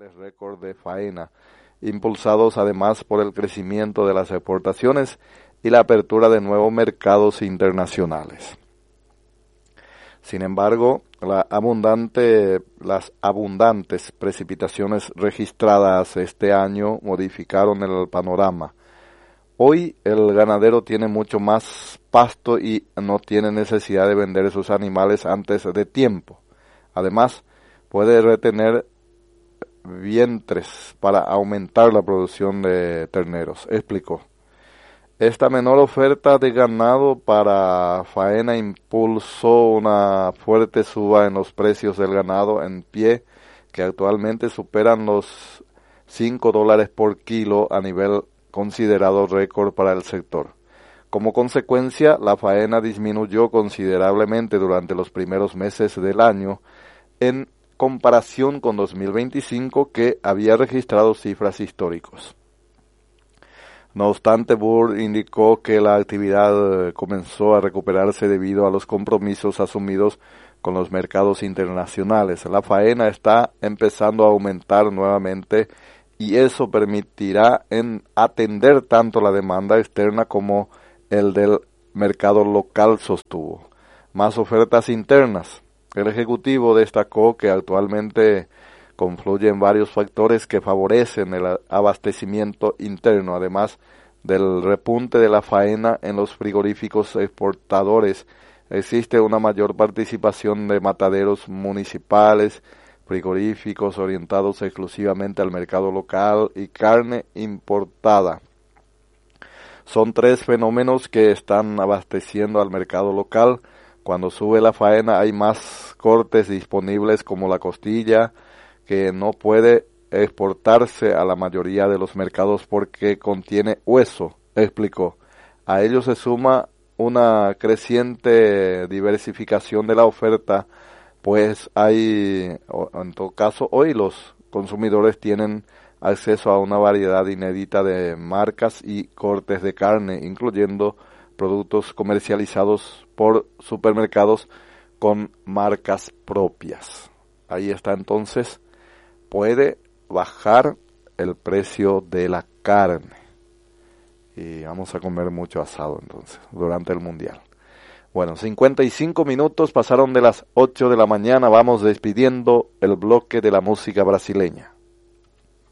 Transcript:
niveles récord de faena, impulsados además por el crecimiento de las exportaciones y la apertura de nuevos mercados internacionales. Sin embargo, las abundantes precipitaciones registradas este año modificaron el panorama. Hoy el ganadero tiene mucho más pasto y no tiene necesidad de vender sus animales antes de tiempo. Además, puede retener vientres para aumentar la producción de terneros, explicó. Esta menor oferta de ganado para faena impulsó una fuerte suba en los precios del ganado en pie, que actualmente superan los $5 por kilo a nivel considerado récord para el sector. Como consecuencia, la faena disminuyó considerablemente durante los primeros meses del año en comparación con 2025, que había registrado cifras históricas. No obstante, Burr indicó que la actividad comenzó a recuperarse debido a los compromisos asumidos con los mercados internacionales. La faena está empezando a aumentar nuevamente y eso permitirá atender tanto la demanda externa como el del mercado local, sostuvo. Más ofertas internas. El ejecutivo destacó que actualmente confluyen varios factores que favorecen el abastecimiento interno, además del repunte de la faena en los frigoríficos exportadores. Existe una mayor participación de mataderos municipales, frigoríficos orientados exclusivamente al mercado local y carne importada. Son tres fenómenos que están abasteciendo al mercado local. Cuando sube la faena hay más cortes disponibles, como la costilla, que no puede exportarse a la mayoría de los mercados porque contiene hueso, explicó. A ello se suma una creciente diversificación de la oferta, pues en todo caso, hoy los consumidores tienen acceso a una variedad inédita de marcas y cortes de carne, incluyendo productos comercializados por supermercados con marcas propias. Ahí está, entonces, puede bajar el precio de la carne. Y vamos a comer mucho asado entonces, durante el Mundial. Bueno, 55 minutos pasaron de las 8 de la mañana, vamos despidiendo el bloque de la música brasileña.